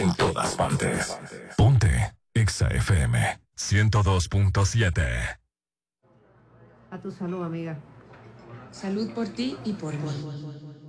En todas partes. Ponte Exa FM 102.7. A tu salud, amiga. Salud por ti y por mí.